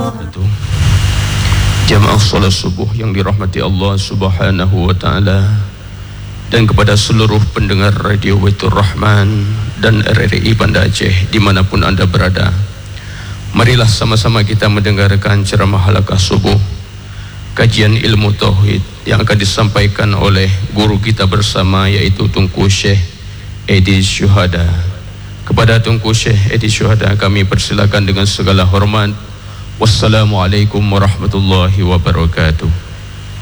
Jamaah salat subuh yang dirahmati Allah Subhanahu wa taala, dan kepada seluruh pendengar Radio Baitur Rahman dan RRI Banda Aceh dimanapun anda berada, marilah sama-sama kita mendengarkan ceramah halaqah subuh kajian ilmu tauhid yang akan disampaikan oleh guru kita bersama, yaitu Tunku Syekh Edi Syuhada. Kepada Tunku Syekh Edi Syuhada kami persilakan dengan segala hormat. Wassalamualaikum warahmatullahi wabarakatuh.